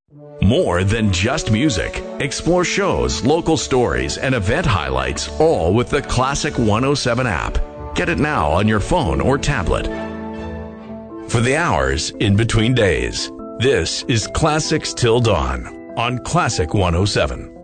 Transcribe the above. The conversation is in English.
More than just music. Explore shows, local stories, and event highlights, all with the Classic 107 app. Get it now on your phone or tablet. For the hours in between days, this is Classics Till Dawn on Classic 107.